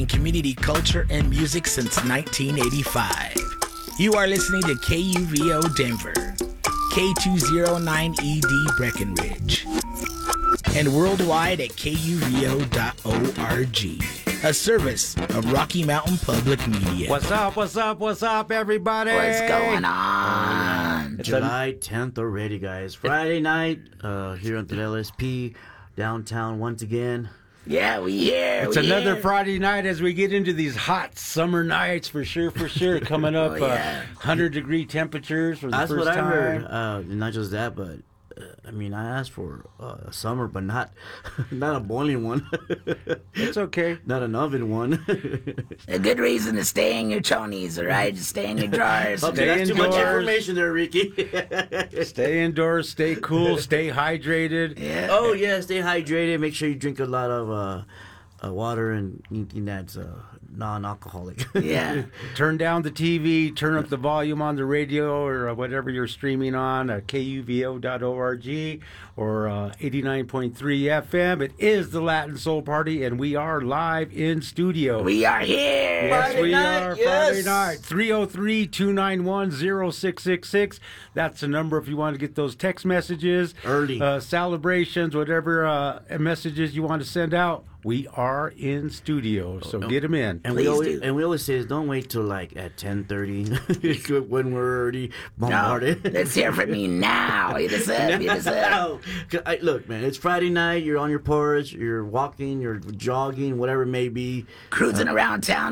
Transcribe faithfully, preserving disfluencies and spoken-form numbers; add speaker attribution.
Speaker 1: community culture and music since nineteen eighty-five. You are listening to K U V O Denver, K two oh nine E D Breckenridge, and worldwide at K U V O dot org, a service of Rocky Mountain Public Media.
Speaker 2: What's up, what's up, what's up, everybody?
Speaker 1: What's going on?
Speaker 2: It's
Speaker 3: July tenth already, guys. Friday night uh, here at the L S P, downtown once again.
Speaker 1: Yeah, we here.
Speaker 2: It's
Speaker 1: we
Speaker 2: another
Speaker 1: here.
Speaker 2: Friday night as we get into these hot summer nights for sure, for sure. Coming up,
Speaker 1: Oh, yeah.
Speaker 2: uh, one hundred degree temperatures for the
Speaker 3: That's
Speaker 2: first
Speaker 3: what
Speaker 2: time.
Speaker 3: I heard. Uh, not just that, but uh, I mean, I asked for uh, a summer, but not not a boiling one.
Speaker 2: It's okay.
Speaker 3: Not an oven one.
Speaker 1: A good reason to stay in your chonies, all right? Just stay in your drawers.
Speaker 3: Okay,
Speaker 2: Stay
Speaker 3: that's too much
Speaker 2: indoors.
Speaker 3: information there, Ricky.
Speaker 2: Stay indoors, stay cool, stay hydrated.
Speaker 1: Yeah.
Speaker 3: Oh yeah, stay hydrated. Make sure you drink a lot of uh, uh, water and anything that's uh, non-alcoholic.
Speaker 1: Yeah.
Speaker 2: Turn down the T V, turn up the volume on the radio or uh, whatever you're streaming on, uh, K U V O dot org or uh, eighty-nine point three F M. It is the Latin Soul Party, and we are live in studio.
Speaker 1: We are here.
Speaker 2: Yes,
Speaker 3: Friday
Speaker 2: we
Speaker 3: night,
Speaker 2: are.
Speaker 3: yes.
Speaker 2: Friday night. three oh three, two nine one, oh six six six. That's the number if you want to get those text messages.
Speaker 3: Early.
Speaker 2: Uh, celebrations, whatever uh, messages you want to send out. We are in studio, so get them in.
Speaker 3: And we
Speaker 1: Please
Speaker 3: always
Speaker 1: do.
Speaker 3: and we always say is don't wait till like at ten thirty when we're already
Speaker 1: No,
Speaker 3: bombarded.
Speaker 1: let's hear from me now. Hit us up. Hit us up.
Speaker 3: No. 'Cause I- Look, man, it's Friday night. You're on your porch. You're walking. You're jogging. Whatever it may be.
Speaker 1: Cruising around town.